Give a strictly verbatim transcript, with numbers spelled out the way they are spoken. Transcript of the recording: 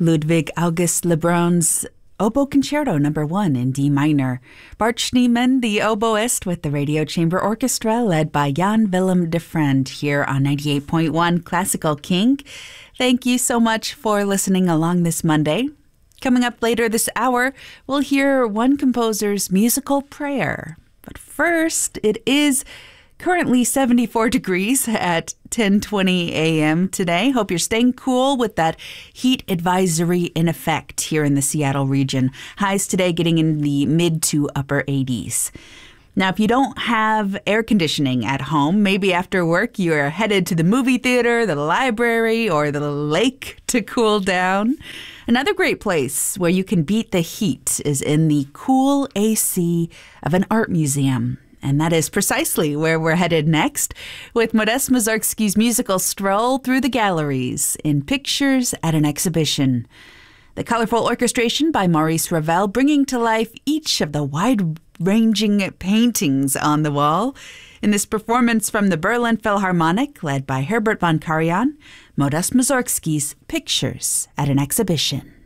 Ludwig August Lebrun's Oboe Concerto Number One in D minor. Bart Schneemann, the oboist, with the Radio Chamber Orchestra, led by Jan Willem de Friend, here on ninety-eight point one Classical King. Thank you so much for listening along this Monday. Coming up later this hour, we'll hear one composer's musical prayer. But first, it is currently seventy-four degrees at ten twenty a.m. today. Hope you're staying cool with that heat advisory in effect here in the Seattle region. Highs today getting in the mid to upper eighties. Now, if you don't have air conditioning at home, maybe after work you're headed to the movie theater, the library, or the lake to cool down. Another great place where you can beat the heat is in the cool A C of an art museum. And that is precisely where we're headed next, with Modest Mussorgsky's musical stroll through the galleries in Pictures at an Exhibition. The colorful orchestration by Maurice Ravel, bringing to life each of the wide-ranging paintings on the wall. In this performance from the Berlin Philharmonic, led by Herbert von Karajan, Modest Mussorgsky's Pictures at an Exhibition.